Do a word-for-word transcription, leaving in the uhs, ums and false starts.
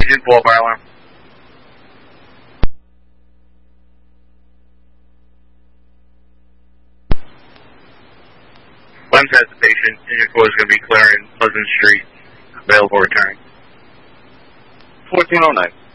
Agent, pull up fire alarm. Lens has the patient. Agent four is going to be clearing Pleasant Street. Available return. fourteen oh nine.